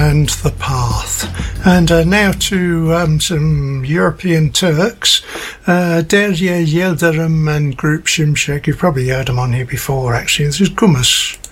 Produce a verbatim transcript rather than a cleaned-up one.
and The Path. And uh, now to um, some European Turks, uh, Derya Yildirim and Group Şimşek. You've probably heard them on here before, actually. This is Gumus.